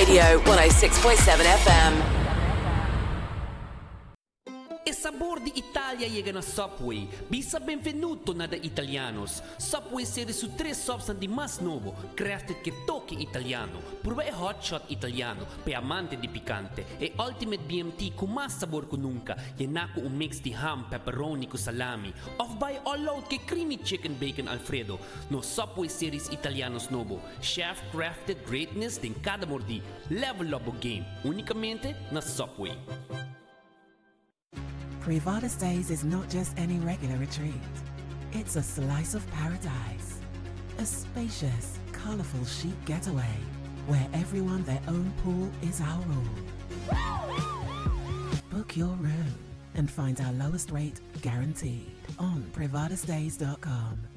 Radio 106.7 FM. E sabor di Italia llega na Subway. Bisa benvenuto na da Italianos. Subway serie su 3 substanti mas novo, crafted che toque italiano. Prueba e hotshot italiano, pe amante di picante. E ultimate BMT con mas sabor ko nunca. Yenako un mix di ham, pepperoni ko salami. Off by all out che creamy chicken bacon Alfredo. No Subway series Italianos novo. Chef crafted greatness din cada mordi. Level up o game. Unicamente na Subway. Privada Days is not just any regular retreat. It's a slice of paradise. A spacious, colourful chic getaway where everyone their own pool is our rule. Book your room and find our lowest rate guaranteed on privadasdays.com.